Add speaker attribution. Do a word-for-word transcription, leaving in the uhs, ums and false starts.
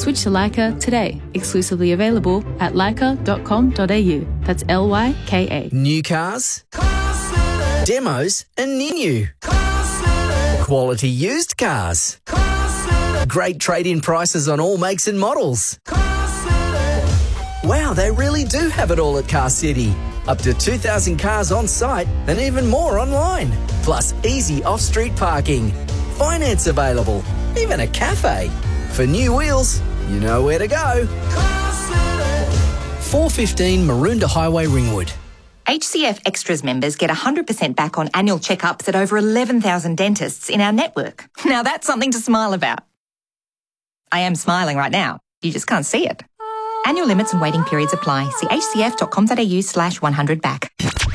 Speaker 1: Switch to Leica today. Exclusively available at leica dot com dot a u. That's L Y K A.
Speaker 2: New cars, demos and new. Quality used cars. Great trade-in prices on all makes and models. Wow, they really do have it all at Car City. Up to two thousand cars on site and even more online. Plus easy off-street parking. Finance available. Even a cafe. For new wheels, you know where to go. four fifteen Maroondah Highway, Ringwood.
Speaker 3: H C F Extras members get one hundred percent back on annual checkups at over eleven thousand dentists in our network. Now that's something to smile about. I am smiling right now. You just can't see it. Annual limits and waiting periods apply. See h c f dot com dot a u slash one hundred back.